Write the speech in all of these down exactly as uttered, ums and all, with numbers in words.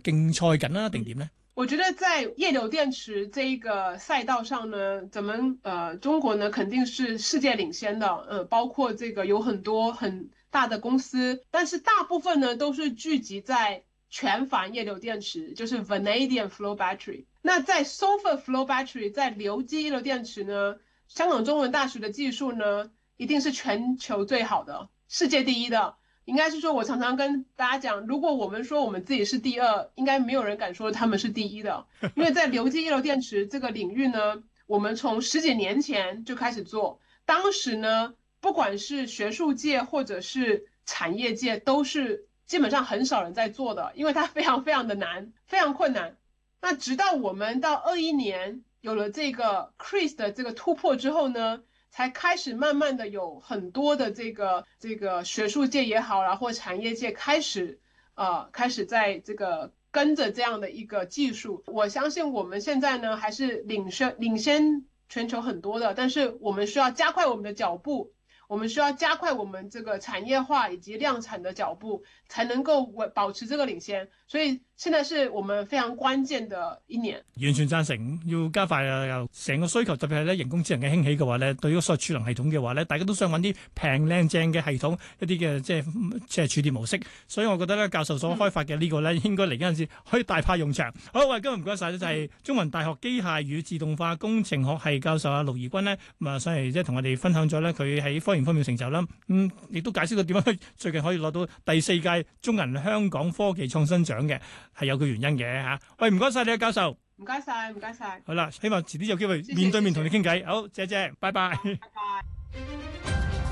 競賽緊啦，定點咧？ 我覺得在液流電池這一個賽道上呢，咱們呃中國呢肯定是世界領先的，呃，包括這個有很多很大的公司，但是大部分呢都是聚集在全钒液流電池，就是 vanadium flow battery。那在 sulfur flow battery， 在流基液流電池呢，香港中文大學的技術呢，一定是全球最好的，世界第一的。應該是說，我常常跟大家講，如果我們說我們自己是第二，應該沒有人敢說他們是第一的。因為在流基液流電池這個領域呢，我們從十幾年前就開始做，當時呢，不管是學術界或者是產業界，都是基本上很少人在做的，因為它非常非常的難，非常困難。那直到我們到二一年有了這個 C R I S 的這個突破之後呢，才開始慢慢的有很多的這個這個學術界也好啦，或產業界開始，呃，開始在這個跟着這樣的一個技術。我相信我們現在呢還是領先領先全球很多的，但是我們需要加快我們的腳步。我們需要加快我們這個產業化以及量產的腳步，才能夠維保持這個領先。所以現在是我們非常關鍵的一年。 完全贊成，要加快啊！又成個需求，特別係咧人工智能嘅興起嘅話咧，對於所有儲能系統嘅話咧，大家都想揾啲平靚正嘅系統，一啲嘅即係即係儲電模式。所以我覺得咧，教授所開發嘅呢個咧，應該嚟緊陣時可以大派用場。好，喂，今日唔該晒咧，就係中文大學機械與自動化工程學系教授阿盧怡君咧，咁啊上嚟即係同我哋分享咗咧佢喺科研方面嘅成就啦。咁亦都解釋到點樣最近可以攞到第四屆中銀香港科技創新獎嘅，係有佢原因嘅嚇。喂，唔該晒你啊，教授。 唔該晒，唔該晒。 好啦，希望遲啲有機會面對面同你傾偈。好，謝謝，拜拜。拜拜。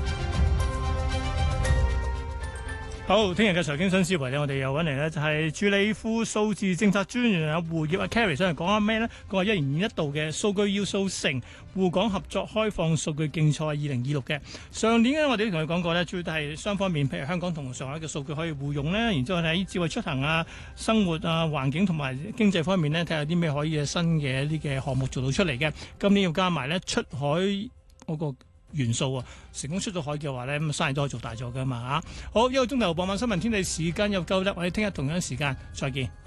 好，聽日嘅財經新思維咧，我哋又揾嚟咧，就係處理副數字政策專員阿胡業阿 Carrie 上嚟講下咩咧？佢話一年一度嘅數據要素城滬港合作開放數據競賽二零二六嘅上年咧，我哋都同佢講過咧，主要都係雙方面，譬如香港同上海嘅數據可以互用咧，然之後喺智慧出行啊、生活啊、環境同埋經濟方面咧，睇下啲咩可以新嘅一啲嘅項目做到出嚟嘅。今年要加埋咧出海嗰個元素啊，成功出咗海嘅話咧，咁生意都可以做大咗噶嘛嚇。好，一個鐘頭傍晚新聞天地時間又夠啦，我哋聽日同樣時間再見。